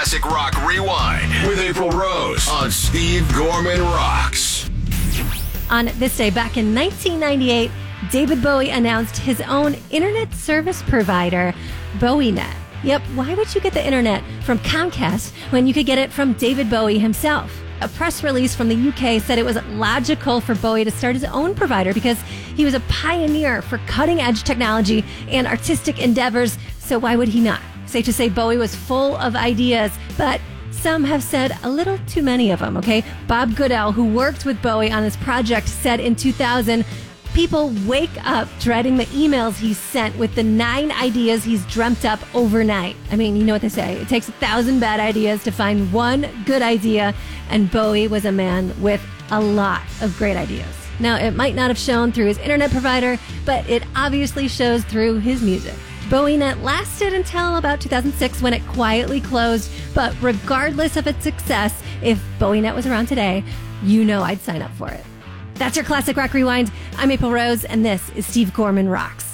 Classic Rock Rewind with April Rose on Steve Gorman Rocks. On this day, back in 1998, David Bowie announced his own internet service provider, BowieNet. Yep, why would you get the internet from Comcast when you could get it from David Bowie himself? A press release from the UK said it was logical for Bowie to start his own provider because he was a pioneer for cutting-edge technology and artistic endeavors, so why would he not? Safe to say Bowie was full of ideas, but some have said a little too many of them, okay? Bob Goodell, who worked with Bowie on this project, said in 2000, people wake up dreading the emails he sent with the 9 ideas he's dreamt up overnight. I mean, you know what they say. It takes 1,000 bad ideas to find one good idea, and Bowie was a man with a lot of great ideas. Now, it might not have shown through his internet provider, but it obviously shows through his music. BowieNet lasted until about 2006 when it quietly closed, but regardless of its success, if BowieNet was around today, you know I'd sign up for it. That's your Classic Rock Rewind. I'm April Rose, and this is Steve Gorman Rocks.